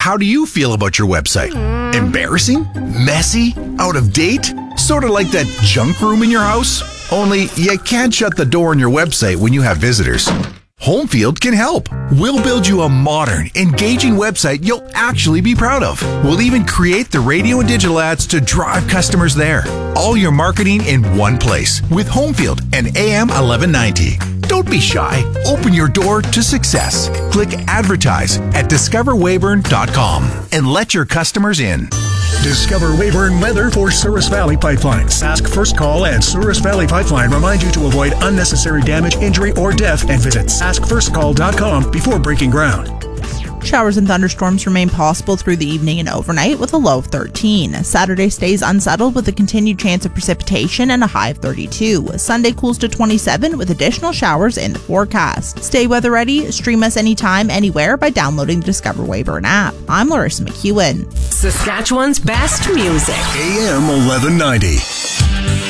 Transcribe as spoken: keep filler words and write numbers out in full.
How do you feel about your website? Embarrassing? Messy? Out of date? Sort of like that junk room in your house? Only you can't shut the door on your website when you have visitors. Homefield can help. We'll build you a modern, engaging website you'll actually be proud of. We'll even create the radio and digital ads to drive customers there. All your marketing in one place with Homefield and A M eleven ninety. Don't be shy. Open your door to success. Click advertise at discover weyburn dot com and let your customers in. Discover Weyburn weather for Souris Valley Pipelines. Ask First Call and Souris Valley Pipeline remind you to avoid unnecessary damage, injury, or death and visit ask first call dot com before breaking ground. Showers and thunderstorms remain possible through the evening and overnight with a low of thirteen. Saturday stays unsettled with a continued chance of precipitation and a high of thirty-two. Sunday cools to twenty-seven with additional showers in the forecast. Stay weather ready. Stream us anytime, anywhere by downloading the Discover Weyburn app. I'm Larissa McEwen. Saskatchewan's best music. A M eleven ninety.